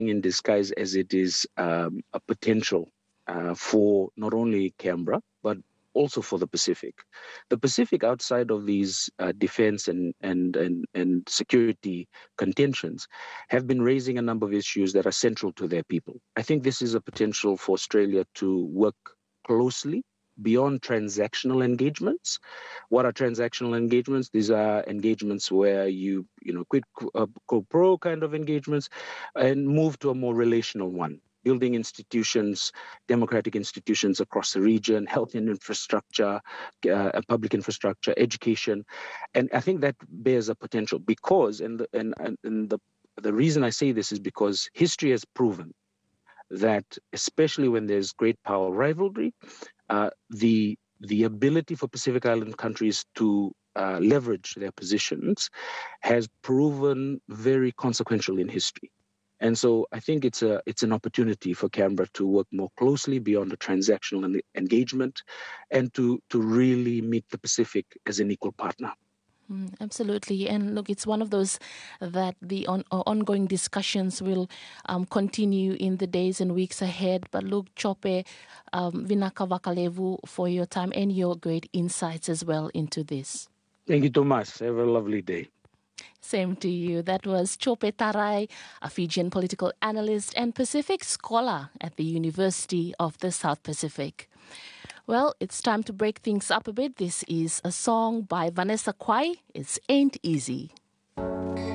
in disguise as it is a potential for not only Canberra, but also for the Pacific. The Pacific, outside of these defense and security contentions, have been raising a number of issues that are central to their people. I think this is a potential for Australia to work closely beyond transactional engagements. What are transactional engagements? These are engagements where you quid pro quo kind of engagements, and move to a more relational one. Building institutions, democratic institutions across the region, health and infrastructure, public infrastructure, education, and I think that bears a potential because, the reason I say this is because history has proven that, especially when there's great power rivalry, the ability for Pacific Island countries to leverage their positions has proven very consequential in history. And so I think it's an opportunity for Canberra to work more closely beyond the transactional engagement and to really meet the Pacific as an equal partner. Absolutely. And look, it's one of those that the ongoing discussions will continue in the days and weeks ahead. But look, Chope Vinaka Vakalevu, for your time and your great insights as well into this. Thank you, Thomas. Have a lovely day. Same to you. That was Chope Tarai, a Fijian political analyst and Pacific scholar at the University of the South Pacific. Well, it's time to break things up a bit. This is a song by Vanessa Kwai. It's Ain't Easy.